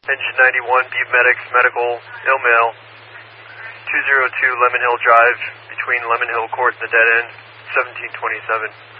Engine 91, Butte Medics, medical, ill male, 202 Lemon Hill Drive, between Lemon Hill Court and the dead end, 1727.